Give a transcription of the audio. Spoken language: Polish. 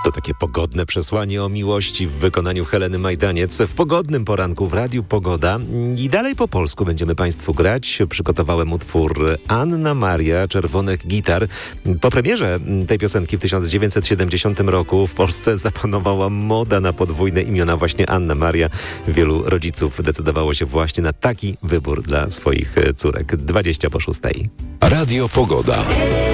To takie pogodne przesłanie o miłości w wykonaniu Heleny Majdaniec. W pogodnym poranku w Radiu Pogoda. I dalej po polsku będziemy Państwu grać. Przygotowałem utwór Anna Maria Czerwonych Gitar. Po premierze tej piosenki w 1970 roku w Polsce zapanowała moda na podwójne imiona właśnie Anna Maria. Wielu rodziców decydowało się właśnie na taki wybór dla swoich córek. 20 po 6. Radio Pogoda.